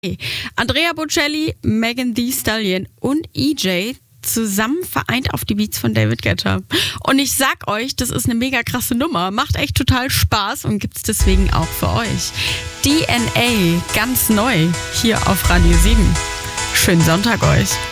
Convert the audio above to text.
Andrea Bocelli, Megan Thee Stallion und EJ zusammen vereint auf die Beats von David Guetta. Und ich sag euch, das ist eine mega krasse Nummer. Macht echt total Spaß und gibt's deswegen auch für euch. DNA, ganz neu, hier auf Radio 7. Schönen Sonntag euch.